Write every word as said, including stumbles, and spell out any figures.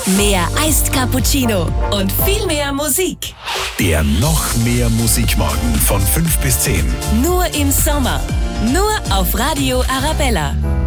Mehr Iced Cappuccino und viel mehr Musik. Der noch mehr Musikmorgen von fünf bis zehn. Nur im Sommer. Nur auf Radio Arabella.